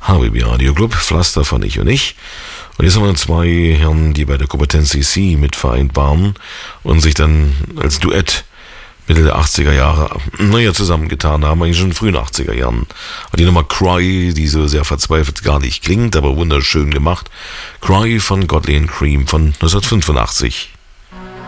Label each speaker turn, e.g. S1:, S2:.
S1: HBB Radio Club, Pflaster von Ich und Ich. Und jetzt haben wir zwei Herren, die bei der Gruppe 10cc mit vereint waren und sich dann als Duett Mitte der 80er Jahre, zusammengetan haben, eigentlich schon in den frühen 80er Jahren. Und die Nummer Cry, die so sehr verzweifelt gar nicht klingt, aber wunderschön gemacht. Cry von Godley and Cream von 1985.